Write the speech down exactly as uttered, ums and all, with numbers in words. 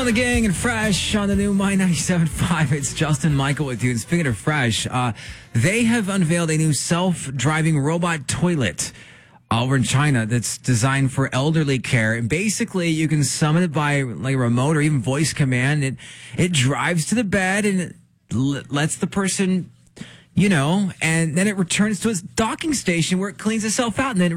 on the gang and Fresh on the new My ninety-seven point five. It's Justin Michael with you. And speaking of Fresh, uh, they have unveiled a new self-driving robot toilet over in China that's designed for elderly care. And basically, you can summon it by like a remote or even voice command. It it drives to the bed and it l- lets the person, you know, and then it returns to its docking station where it cleans itself out and then